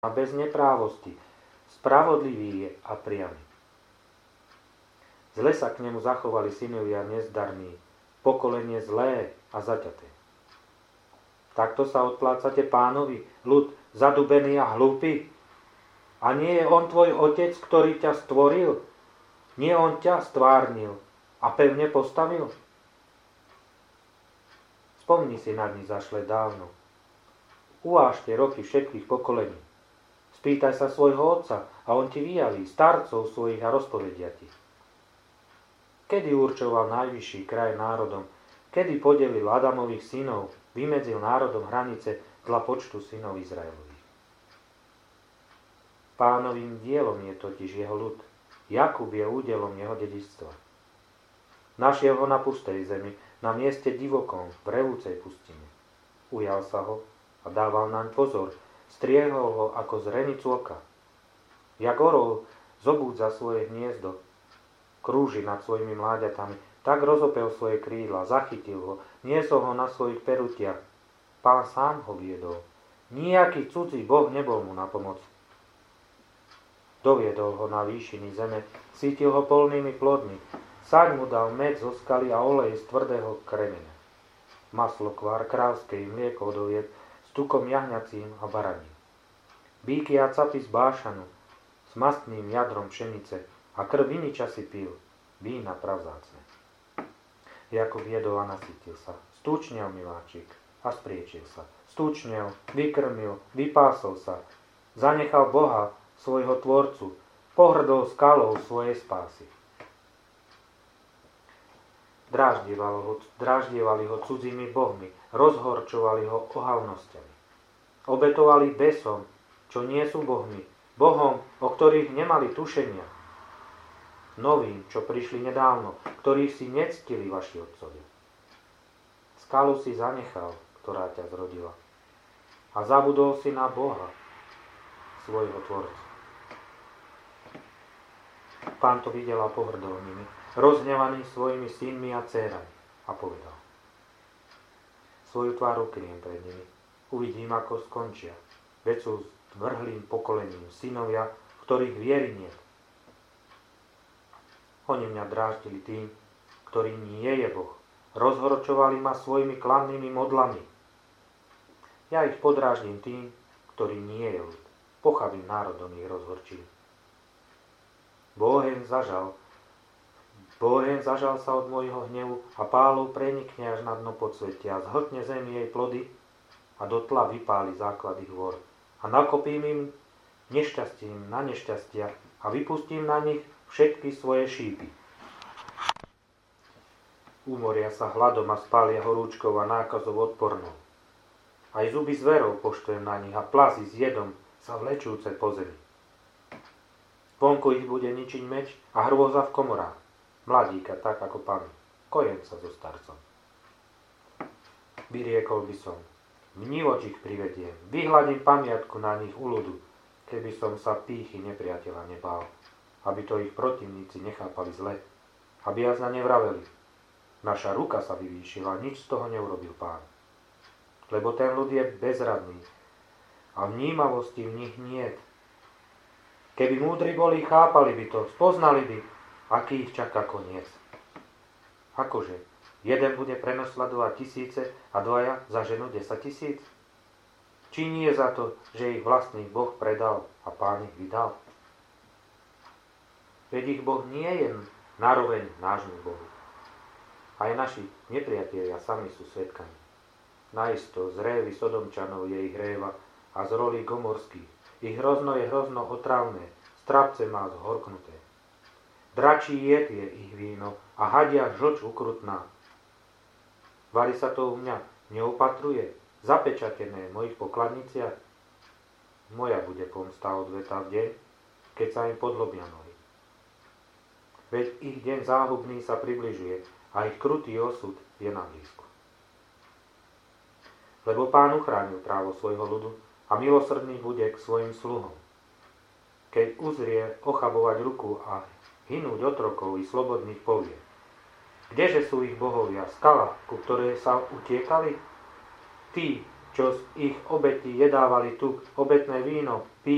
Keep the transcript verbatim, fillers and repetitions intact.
a bez neprávosti, spravodlivý je a priamy. Zle sa k nemu zachovali synovia nezdarní, pokolenie zlé a zaťaté. Takto sa odplácate Pánovi, ľud zadubený a hlúpy? A nie je on tvoj otec, ktorý ťa stvoril? Nie on ťa stvárnil a pevne postavil? Spomni si na dni zašle dávno. Uvážte roky všetkých pokolení. Spýtaj sa svojho otca a on ti vyjaví starcov svojich a rozpovedia ti. Kedy určoval najvyšší kraj národom, kedy podelil Adamových synov, vymedzil národom hranice dla počtu synov Izraelových. Pánovým dielom je totiž jeho ľud. Jakub je údelom jeho dedičstva. Našiel ho na pustej zemi, na mieste divokom, v revúcej pustine. Ujal sa ho a dával naň pozor, striehol ho ako zrenicu oka. Jak orol zobúdza svoje hniezdo, krúži nad svojimi mláďatami, tak rozopel svoje krídla, zachytil ho, niesol ho na svojich perutiach. Pán sám ho viedol. Nijaký cudzí boh nebol mu na pomoc. Doviedol ho na výšiny zeme, sítil ho polnými plodmi, saň mu dal med zo skaly a olej z tvrdého kremeňa. Maslo kvár krávskej, mlieko od oviec, s tukom jahňacím a baraním. Bíky a capy z bášanu, s mastným jadrom pšenice a krv viniča si pil, vína pravzácne. Jakub jedol a nasytil sa, stúčnel miláčik a spriečil sa. Stúčnel, vykrmil, vypásol sa, zanechal Boha, svojho tvorcu, pohrdol skalou svojej spásy. Dráždivali ho, dráždivali ho cudzými bohmi, rozhorčovali ho ohavnosťami. Obetovali besom, čo nie sú bohmi, bohom, o ktorých nemali tušenia. Novým, čo prišli nedávno, ktorých si nectili vaši otcovia. Skalu si zanechal, ktorá ťa zrodila. A zabudol si na Boha, svojho tvorcu. Pán to videl a pohrdol nimi, rozhnevaný svojimi synmi a dcérami, a povedal: svoju tvár ukriem pred nimi, uvidím, ako skončia, veď sú zvrhlým pokolením synovia, ktorých viery niet. Oni mňa dráždili tým, ktorý nie je Boh, rozhorčovali ma svojimi klamnými modlami. Ja ich podráždim tým, ktorý nie je ľud, pochabým národom ich rozhorčil. Bohem zažal, Bohem zažal sa od môjho hnevu a pálov prenikne až na dno podsvetia, zhltne zemi jej plody a do tla vypáli základy hôr. A nakopím im nešťastím na nešťastia a vypustím na nich všetky svoje šípy. Umoria sa hladom a spália horúčkou a nákazov odpornou. Aj zuby zverov poštujem na nich a plazy s jedom sa vlečúce po zemi. Vonku ich bude ničiť meč a hrôza v komorách. Mladíka tak ako pani, kojenca so starcom. Vyriekol by som, vnívoč ich privediem, vyhladím pamiatku na nich u ľudu, keby som sa pýchy nepriateľa nebál, aby to ich protivníci nechápali zle, aby jazda nevraveli. Naša ruka sa vyvýšila, nič z toho neurobil Pán. Lebo ten ľud je bezradný a vnímavosti v nich niet. Keby múdri boli, chápali by to, spoznali by, aký ich čaká koniec. Akože, jeden bude prenosledovať tisíce a dvaja zaženú desať tisíc? Či nie za to, že ich vlastný Boh predal a Pán ich vydal? Veď ich Boh nie je naroveň nášmu Bohu. Aj naši nepriatelia sami sú svedkami. Najisto z révy Sodomčanov je ich réva a z rolí gomorských. Ich hrozno je hrozno otrávne, strapce má zhorknuté. Dračí jed je ich víno a hadia žlč ukrutná. Vari sa to u mňa neopatruje, zapečatené v mojich pokladniciach. Moja bude pomsta odvetá v deň, keď sa im podlobia nohy. Veď ich deň záhubný sa približuje a ich krutý osud je na blízku. Lebo Pán uchránil právo svojho ľudu a milosrdný bude k svojim sluhom. Keď uzrie ochabovať ruku a hynúť otrokov i slobodných povie: kdeže sú ich bohovia, skala, ku ktorej sa utiekali? Tí, čo z ich obetí jedávali tu obetné víno, pí